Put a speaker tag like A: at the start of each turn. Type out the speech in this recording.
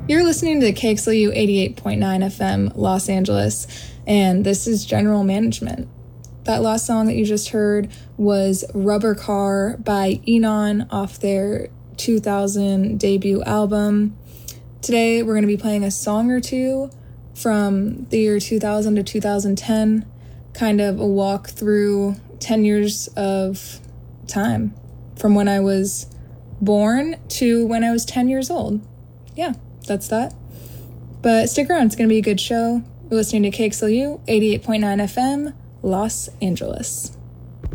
A: You're listening to KXLU 88.9 FM Los Angeles, and this is General Management. That last song that you just heard was Rubber Car by Enon off their 2000 debut album. Today we're going to be playing a song or two from the year 2000 to 2010, kind of a walk through 10 years of time from when I was born to when I was 10 years old. Yeah, that's that. But stick around, it's going to be a good show. You're listening to KXLU 88.9 FM, Los Angeles.